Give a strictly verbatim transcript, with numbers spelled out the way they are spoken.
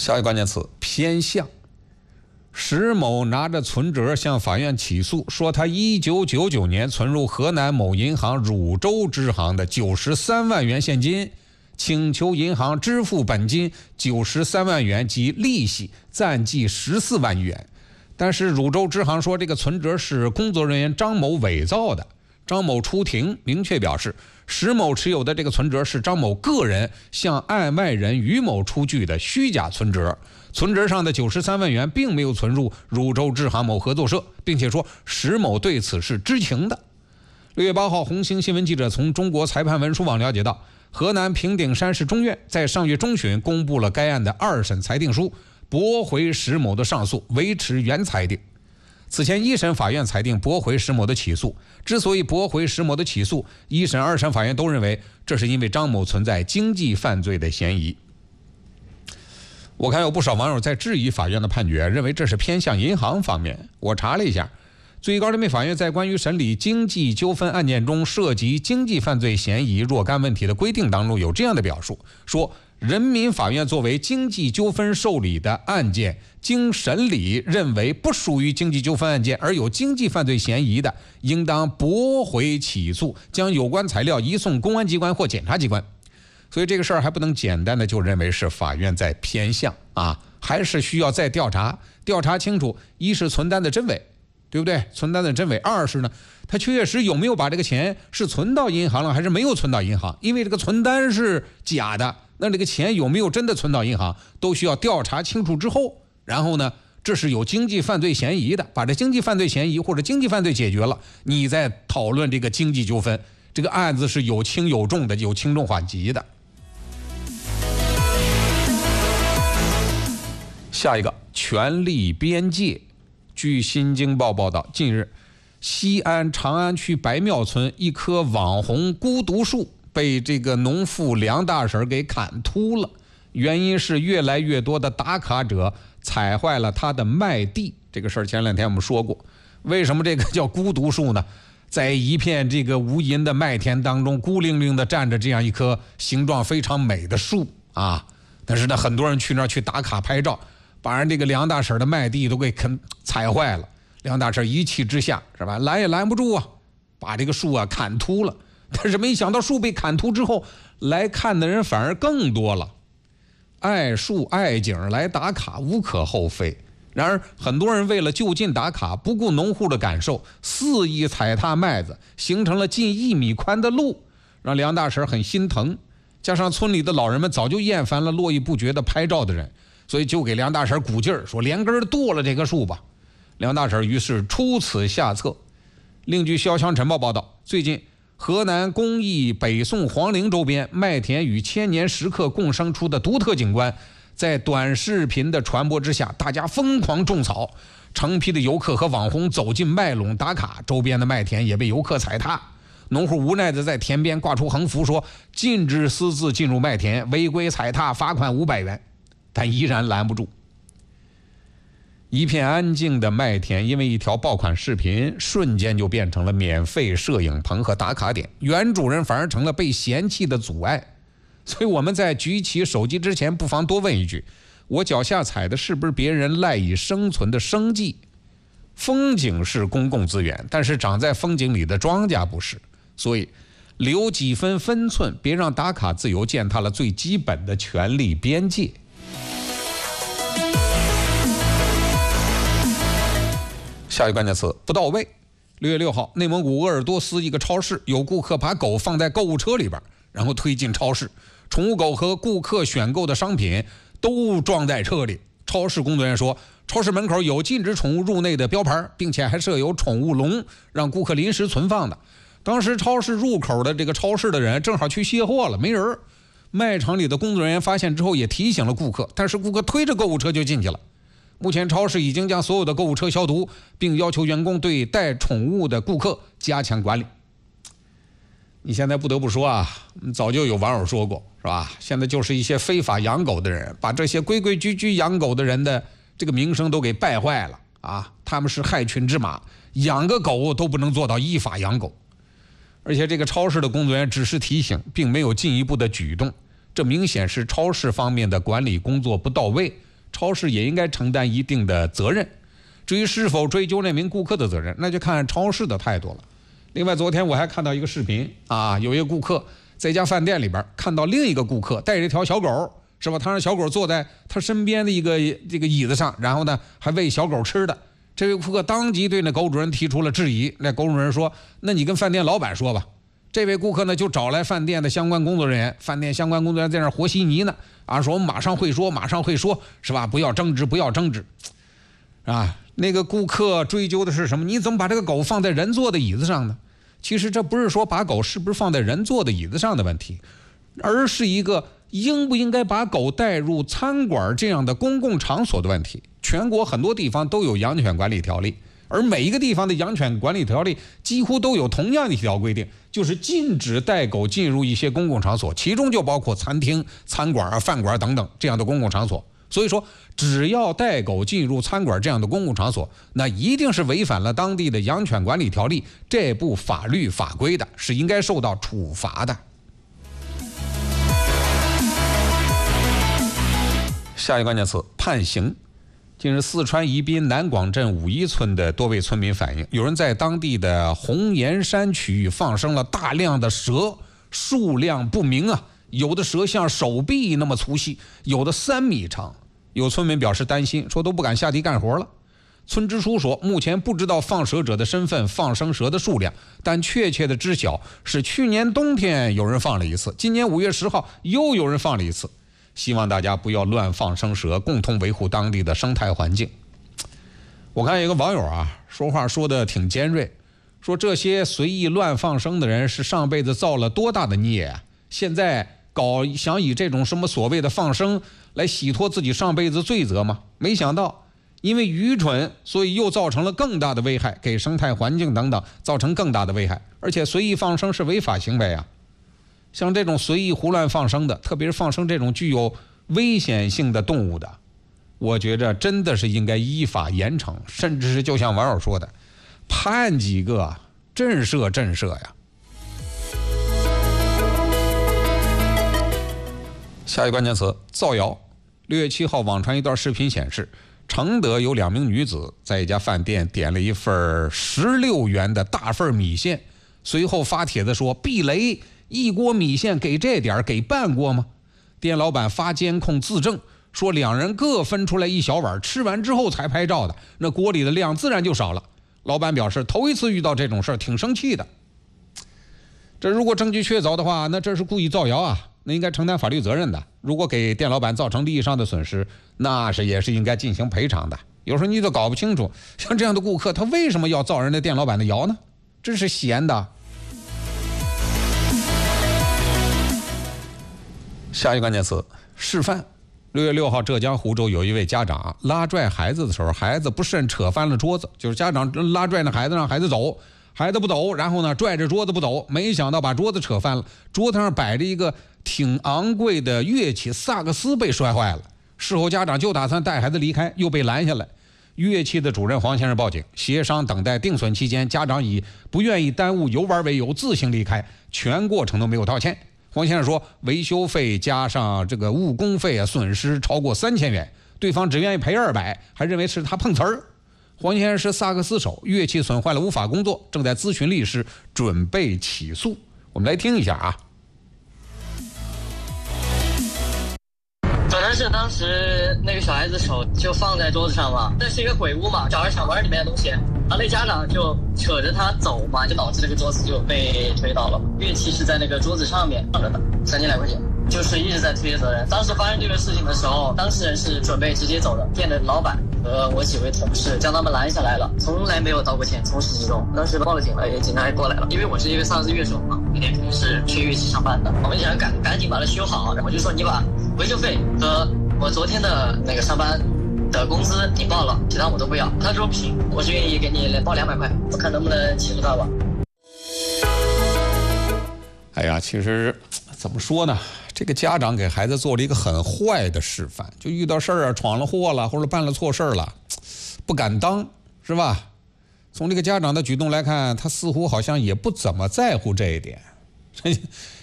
下一个关键词偏向。石某拿着存折向法院起诉，说他一九九九年存入河南某银行汝州支行的九十三万元现金，请求银行支付本金九十三万元及利息，暂计十四万元。但是汝州支行说这个存折是工作人员张某伪造的。张某出庭明确表示，石某持有的这个存折是张某个人向案外人于某出具的虚假存折，存折上的九十三万元并没有存入汝州支行某合作社，并且说石某对此是知情的。六月八号，红星新闻记者从中国裁判文书网了解到，河南平顶山市中院在上月中旬公布了该案的二审裁定书，驳回石某的上诉，维持原裁定。此前一审法院裁定驳回石某的起诉，之所以驳回石某的起诉，一审二审法院都认为这是因为张某存在经济犯罪的嫌疑。我看有不少网友在质疑法院的判决，认为这是偏向银行方面。我查了一下，最高人民法院在关于审理经济纠纷案件中涉及经济犯罪嫌疑若干问题的规定当中有这样的表述，说人民法院作为经济纠纷受理的案件，经审理认为不属于经济纠纷案件而有经济犯罪嫌疑的，应当驳回起诉，将有关材料移送公安机关或检察机关。所以这个事儿还不能简单的就认为是法院在偏向啊，还是需要再调查，调查清楚，一是存单的真伪，对不对？存单的真伪。二是呢，他确实有没有把这个钱是存到银行了，还是没有存到银行？因为这个存单是假的，那这个钱有没有真的存到银行，都需要调查清楚之后，然后呢，这是有经济犯罪嫌疑的，把这经济犯罪嫌疑或者经济犯罪解决了，你再讨论这个经济纠纷，这个案子是有轻有重的，有轻重缓急的。下一个，权力边界。据新京报报道，近日西安长安区白庙村一棵网红孤独树被这个农妇梁大婶给砍秃了，原因是越来越多的打卡者踩坏了他的麦地。这个事儿前两天我们说过，为什么这个叫孤独树呢？在一片这个无垠的麦田当中，孤零零的站着这样一棵形状非常美的树啊，但是呢，很多人去那儿去打卡拍照，把人这个梁大婶的麦地都给啃踩坏了。梁大婶一气之下，是吧，拦也拦不住啊，把这个树啊砍秃了。但是没想到树被砍秃之后，来看的人反而更多了。爱树爱景来打卡无可厚非，然而很多人为了就近打卡，不顾农户的感受，肆意踩踏麦子，形成了近一米宽的路，让梁大婶很心疼。加上村里的老人们早就厌烦了络绎不绝的拍照的人，所以就给梁大婶鼓劲儿，说连根剁了这棵树吧。梁大婶于是出此下策。另据潇湘晨报报道，最近河南公益北宋皇陵周边麦田与千年石刻共生出的独特景观，在短视频的传播之下，大家疯狂种草，成批的游客和网红走进麦垄打卡，周边的麦田也被游客踩踏。农户无奈的在田边挂出横幅，说禁止私自进入麦田，违规踩踏罚款五百元，但依然拦不住。一片安静的麦田，因为一条爆款视频，瞬间就变成了免费摄影棚和打卡点，原主人反而成了被嫌弃的阻碍。所以我们在举起手机之前，不妨多问一句：我脚下踩的是不是别人赖以生存的生计？风景是公共资源，但是长在风景里的庄稼不是。所以留几分分寸，别让打卡自由践踏了最基本的权利边界。下一个关键词不到位。六月六号，内蒙古鄂尔多斯一个超市，有顾客把狗放在购物车里边，然后推进超市，宠物狗和顾客选购的商品都装在车里。超市工作人员说，超市门口有禁止宠物入内的标牌，并且还设有宠物笼，让顾客临时存放的。当时超市入口的这个超市的人正好去卸货了，没人。卖场里的工作人员发现之后也提醒了顾客，但是顾客推着购物车就进去了。目前超市已经将所有的购物车消毒，并要求员工对带宠物的顾客加强管理。你现在不得不说啊，早就有网友说过，是吧？现在就是一些非法养狗的人，把这些规规矩矩养狗的人的这个名声都给败坏了啊！他们是害群之马，养个狗都不能做到依法养狗。而且这个超市的工作人员只是提醒，并没有进一步的举动，这明显是超市方面的管理工作不到位， 超市也应该承担一定的责任。至于是否追究那名顾客的责任，那就看超市的态度了。另外，昨天我还看到一个视频啊，有一个顾客在一家饭店里边看到另一个顾客带着一条小狗，是吧？他让小狗坐在他身边的一个这个椅子上，然后呢还喂小狗吃的。这位顾客当即对那狗主人提出了质疑。那狗主人说：“那你跟饭店老板说吧。”这位顾客呢就找来饭店的相关工作人员，饭店相关工作人员在那和稀泥呢，啊，说我们马上会说，马上会说，是吧？不要争执，不要争执，啊。那个顾客追究的是什么？你怎么把这个狗放在人坐的椅子上呢？其实这不是说把狗是不是放在人坐的椅子上的问题，而是一个应不应该把狗带入餐馆这样的公共场所的问题。全国很多地方都有养犬管理条例，而每一个地方的养犬管理条例几乎都有同样的一条规定，就是禁止带狗进入一些公共场所，其中就包括餐厅、餐馆、饭馆等等这样的公共场所。所以说，只要带狗进入餐馆这样的公共场所，那一定是违反了当地的养犬管理条例这部法律法规的，是应该受到处罚的。下一个关键词：判刑。近日，四川宜宾南广镇五一村的多位村民反映，有人在当地的红岩山区域放生了大量的蛇，数量不明啊，有的蛇像手臂那么粗细，有的三米长。有村民表示担心，说都不敢下地干活了。村支书说，目前不知道放蛇者的身份、放生蛇的数量，但确切的知晓是去年冬天有人放了一次，今年五月十号又有人放了一次。希望大家不要乱放生蛇，共同维护当地的生态环境。我看有个网友啊，说话说的挺尖锐，说这些随意乱放生的人是上辈子造了多大的孽啊！现在搞想以这种什么所谓的放生来洗脱自己上辈子罪责吗？没想到因为愚蠢，所以又造成了更大的危害，给生态环境等等造成更大的危害。而且随意放生是违法行为啊！像这种随意胡乱放生的，特别是放生这种具有危险性的动物的，我觉着真的是应该依法严惩，甚至是就像网友说的，判几个震慑震慑呀。下一个关键词：造谣。六月七号，网传一段视频显示，承德有两名女子在一家饭店点了一份十六元的大份米线，随后发帖子说避雷，一锅米线给这点给半锅吗？店老板发监控自证，说两人各分出来一小碗，吃完之后才拍照的，那锅里的量自然就少了。老板表示头一次遇到这种事儿，挺生气的。这如果证据确凿的话，那这是故意造谣啊，那应该承担法律责任的。如果给店老板造成利益上的损失，那是也是应该进行赔偿的。有时候你都搞不清楚，像这样的顾客他为什么要造人家店老板的谣呢？这是闲的。下一个关键词：示范。六月六号，浙江湖州有一位家长拉拽孩子的时候，孩子不慎扯翻了桌子，就是家长拉拽那孩子，让孩子走，孩子不走，然后呢拽着桌子不走，没想到把桌子扯翻了，桌子上摆着一个挺昂贵的乐器萨克斯被摔坏了。事后家长就打算带孩子离开，又被拦下来。乐器的主任黄先生报警，协商等待定损期间，家长以不愿意耽误游玩为由自行离开，全过程都没有道歉。黄先生说，维修费加上这个误工费啊，损失超过三千元，对方只愿意赔二百，还认为是他碰瓷儿。黄先生是萨克斯手，乐器损坏了无法工作，正在咨询律师，准备起诉。我们来听一下啊。 可能是当时那个小孩子手就放在桌子上嘛，那是一个鬼屋嘛，小孩想玩里面的东西，然后那家长就扯着他走嘛，就导致那个桌子就被推倒了。乐器是在那个桌子上面放着的，三千来块钱，就是一直在推卸责任。当时发生这个事情的时候，当事人是准备直接走的，店的老板和我几位同事将他们拦下来了，从来没有道过歉，从始至终。当时报了警了，也警察也过来了，因为我是一个萨克斯乐手嘛，那天肯定是缺乐器上班的，我们想赶赶紧把它修好，然后就说你把维修费和我昨天的那个上班的工资你报了，其他我都不要。他说不行，我是愿意给你报两百块，我看能不能起诉他吧。 哎呀，其实怎么说呢？这个家长给孩子做了一个很坏的示范，就遇到事儿啊，闯了祸了，或者办了错事儿了，不敢当，是吧？从这个家长的举动来看，他似乎好像也不怎么在乎这一点。